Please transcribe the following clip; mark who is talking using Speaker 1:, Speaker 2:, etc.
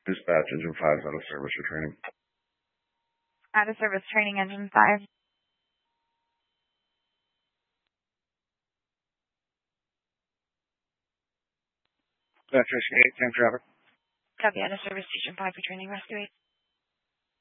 Speaker 1: Dispatch Engine 5 is out of service for training.
Speaker 2: Out of service training Engine 5.
Speaker 1: Station 8, same traffic.
Speaker 2: Copy, out of service Station 5 for training rescue 8.